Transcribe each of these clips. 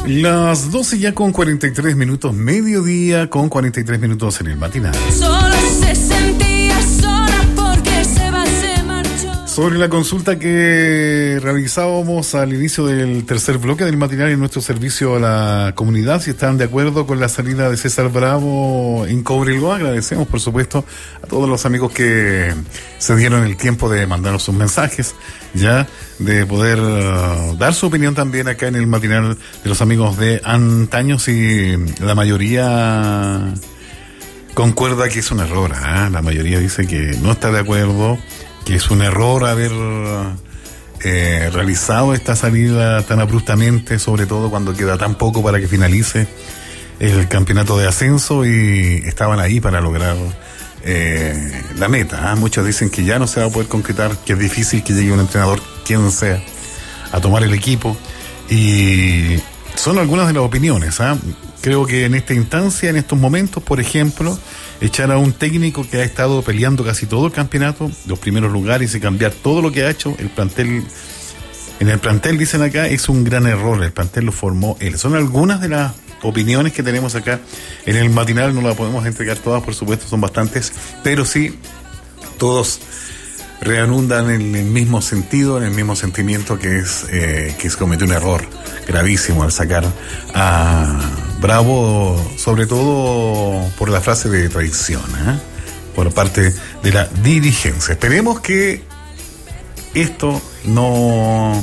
Las 12 ya con 43 minutos, mediodía con 43 minutos en el matinal. Solo se sentía sola porque se marchó. Sobre la consulta que realizábamos al inicio del tercer bloque del matinal en nuestro servicio a la comunidad, si están de acuerdo con la salida de César Bravo en Cobreloa, agradecemos por supuesto a todos los amigos que se dieron el tiempo de mandarnos sus mensajes, ya de poder dar su opinión también acá en el matinal de los amigos de antaños, y la mayoría concuerda que es un error, ¿eh? La mayoría dice que no está de acuerdo, que es un error haber realizado esta salida tan abruptamente, sobre todo cuando queda tan poco para que finalice el campeonato de ascenso y estaban ahí para lograr la meta, ¿eh? Muchos dicen que ya no se va a poder concretar, que es difícil que llegue un entrenador, quien sea, a tomar el equipo, y son algunas de las opiniones, ¿eh? Creo que en esta instancia, en estos momentos, por ejemplo, echar a un técnico que ha estado peleando casi todo el campeonato, los primeros lugares, y cambiar todo lo que ha hecho el plantel. En el plantel, dicen acá, es un gran error, el plantel lo formó él. Son algunas de las opiniones que tenemos acá en el matinal, no las podemos entregar todas, por supuesto, son bastantes, pero sí, todos reanundan en el mismo sentido, en el mismo sentimiento, que se cometió un error gravísimo al sacar a Bravo, sobre todo por la frase de traición, por parte de la dirigencia. Esperemos que esto no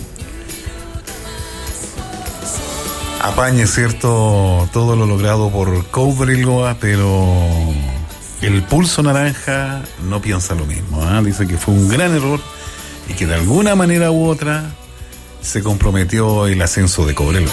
apañe, ¿cierto?, todo lo logrado por Cobreloa, pero el pulso naranja no piensa lo mismo, ¿eh? Dice que fue un gran error y que de alguna manera u otra se comprometió el ascenso de Cobreloa.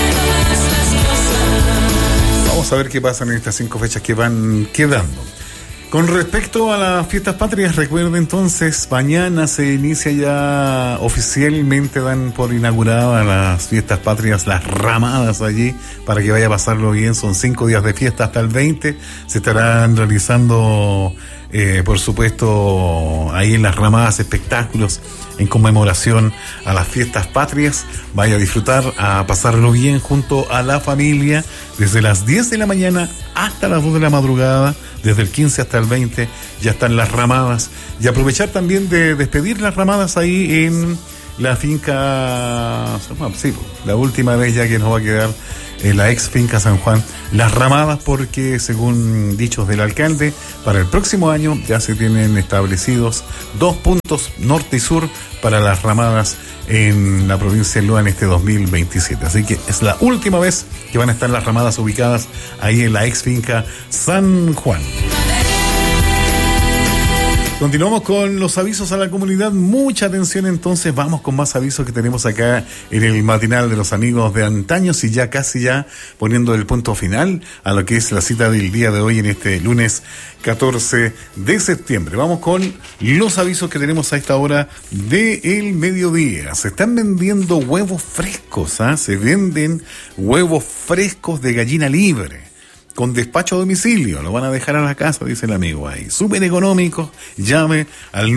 Vamos a ver qué pasa en estas 5 fechas que van quedando. Con respecto a las fiestas patrias, recuerden entonces, mañana se inicia ya oficialmente, dan por inauguradas las fiestas patrias, las ramadas allí, para que vaya a pasarlo bien. Son 5 días de fiesta hasta el 20. Se estarán realizando, por supuesto, ahí en las ramadas espectáculos en conmemoración a las fiestas patrias. Vaya a disfrutar, a pasarlo bien junto a la familia, desde las 10 de la mañana hasta las 2 de la madrugada. Desde el 15 hasta el 20 ya están las ramadas, y aprovechar también de despedir las ramadas ahí en la finca, sí, la última vez ya que nos va a quedar en la ex finca San Juan, las ramadas, porque según dichos del alcalde, para el próximo año ya se tienen establecidos 2 puntos norte y sur para las ramadas en la provincia de Loa en este 2027. Así que es la última vez que van a estar las ramadas ubicadas ahí en la ex finca San Juan. Continuamos con los avisos a la comunidad. Mucha atención entonces, vamos con más avisos que tenemos acá en el matinal de los amigos de antaños, y ya casi ya poniendo el punto final a lo que es la cita del día de hoy en este lunes 14 de septiembre. Vamos con los avisos que tenemos a esta hora del mediodía. Se están vendiendo huevos frescos, ¿eh? Se venden huevos frescos de gallina libre, con despacho a domicilio, lo van a dejar a la casa, dice el amigo ahí. Súper económico, llame al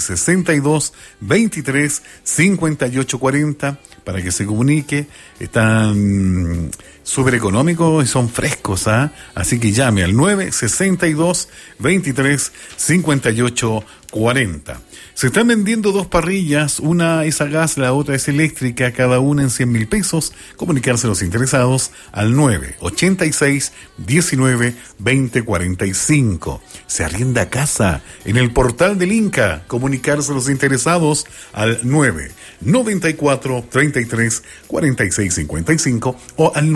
962-23-5840 para que se comunique. Están súper económicos y son frescos, ¿ah? Así que llame al 962-23-5840. Se están vendiendo 2 parrillas, una es a gas, la otra es eléctrica, cada una en 100.000 pesos. Comunicarse los interesados al 986-19-2045. Se arrienda casa en el portal del Inca. Comunicarse los interesados al 994-33-4655 o al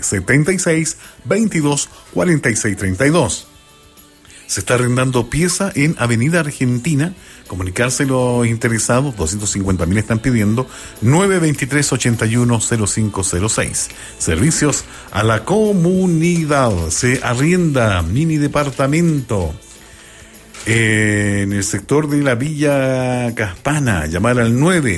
976-22-4632. Se está arrendando pieza en Avenida Argentina. Comunicarse los interesados, 250.000 están pidiendo, 923-810506. Servicios a la comunidad. Se arrienda mini departamento en el sector de la Villa Caspana. Llamar al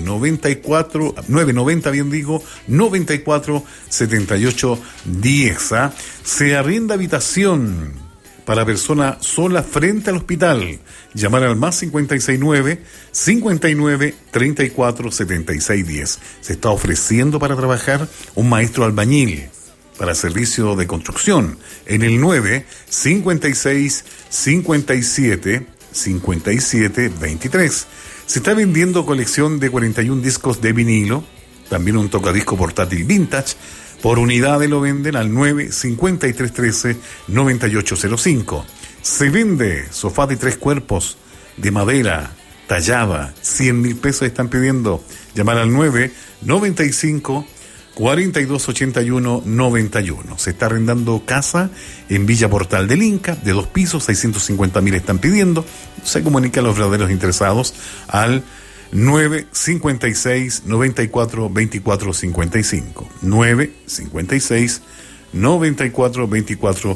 990 78 10. Se arrienda habitación para persona sola frente al hospital. Llamar al más 569-59-34-76-10. Se está ofreciendo para trabajar un maestro albañil. para servicio de construcción en el 9 56 57 57 23. Se está vendiendo colección de 41 discos de vinilo, también un tocadisco portátil vintage. Por unidades lo venden al 9 53 13 9805. Se vende sofá de 3 cuerpos de madera tallada, 100.000 pesos están pidiendo. Llamar al 9 95 42 81 91. Se está arrendando casa en Villa Portal del Inca, de 2 pisos, 650.000 están pidiendo. Se comunica a los verdaderos interesados al 9 56 94 24 55. 9 56 94 24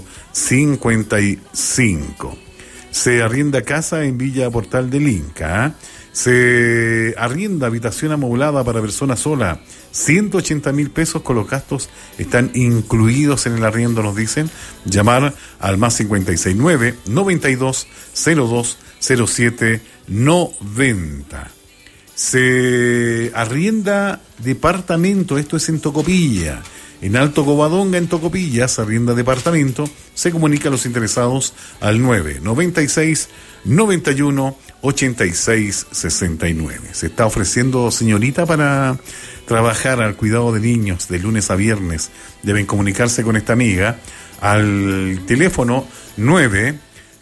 55. Se arrienda casa en Villa Portal del Inca. Se arrienda habitación amoblada para persona sola, 180.000 pesos, con los gastos están incluidos en el arriendo, nos dicen. Llamar al más 569 92 02 07 90. Se arrienda departamento, esto es en Tocopilla. En Alto Covadonga, en Tocopilla, se arrienda departamento. Se comunica a los interesados al 9 96 91 86 69. Se está ofreciendo señorita para trabajar al cuidado de niños de lunes a viernes. Deben comunicarse con esta amiga al teléfono 9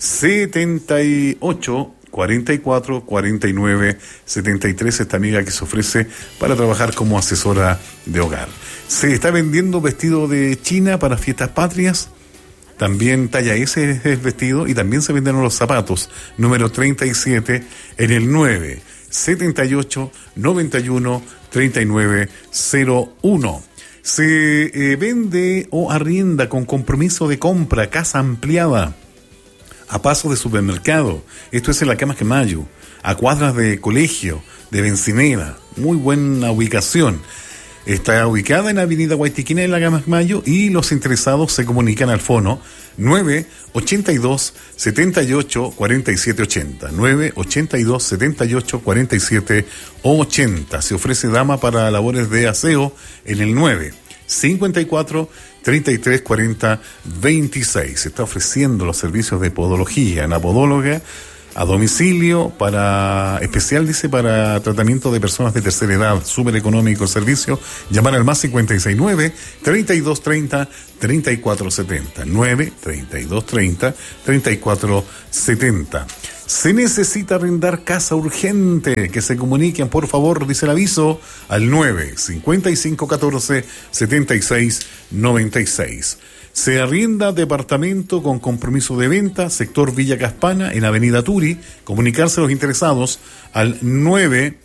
78 44 49 73. Esta amiga que se ofrece para trabajar como asesora de hogar. Se está vendiendo vestido de China para fiestas patrias. También talla S es el vestido, y también se venden los zapatos. Número 37 en el 9 78 91 39 01. Se vende o arrienda con compromiso de compra casa ampliada a paso de supermercado. Esto es en la Camas Mayo, a cuadras de colegio, de Bencinera. Muy buena ubicación. Está ubicada en Avenida Guaytiquina en la Camas Mayo, y los interesados se comunican al fono 9 82 78 47 80. 9 82 78 47 80. Se ofrece dama para labores de aseo en el 9 54 33 40 26. Se está ofreciendo los servicios de podología, una podóloga a domicilio para especial, dice, para tratamiento de personas de tercera edad, súper económico el servicio. Llamar al más 569 32 30 34 70. 9 32 30 34 70. Se necesita arrendar casa urgente, que se comuniquen, por favor, dice el aviso, al 9 55 14 76 96. Se arrienda departamento con compromiso de venta, sector Villa Caspana, en Avenida Turi. Comunicarse a los interesados al 9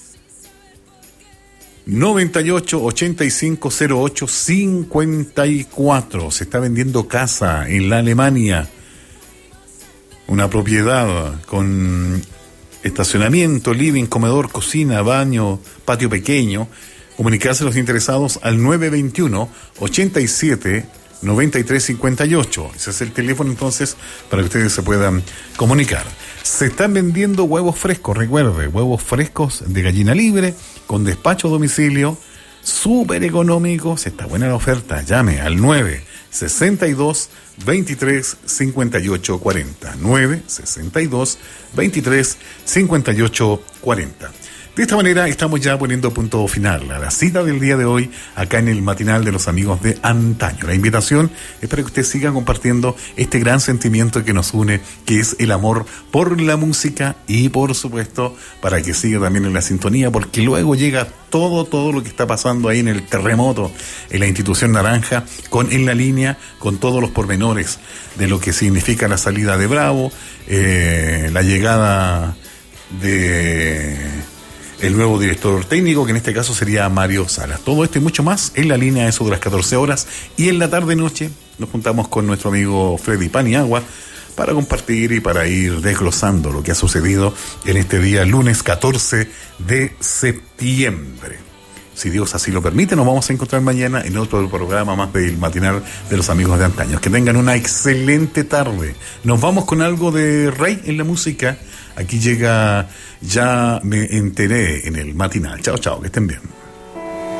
98 85 08 54. Se está vendiendo casa en la Alemania. Una propiedad con estacionamiento, living, comedor, cocina, baño, patio pequeño. Comunicarse a los interesados al 921 87 9358. Ese es el teléfono entonces para que ustedes se puedan comunicar. Se están vendiendo huevos frescos, recuerde, huevos frescos de gallina libre con despacho a domicilio, súper económicos. Está buena la oferta. Llame al 9 62 23 58 40. 9 62 23 58 40. De esta manera estamos ya poniendo punto final a la cita del día de hoy acá en el matinal de los amigos de antaño. La invitación es para que usted siga compartiendo este gran sentimiento que nos une, que es el amor por la música, y por supuesto para que siga también en la sintonía, porque luego llega todo lo que está pasando ahí en el terremoto, en la institución naranja, En la Línea, con todos los pormenores de lo que significa la salida de Bravo, la llegada de el nuevo director técnico, que en este caso sería Mario Salas. Todo esto y mucho más en La Línea, eso de las 14 horas. Y en la tarde-noche nos juntamos con nuestro amigo Freddy Paniagua para compartir y para ir desglosando lo que ha sucedido en este día, lunes 14 de septiembre. Si Dios así lo permite, nos vamos a encontrar mañana en otro programa más del matinal de los amigos de antaño. Que tengan una excelente tarde. Nos vamos con algo de Rey en la música. Aquí llega Ya me enteré en el matinal. Chao, que estén bien.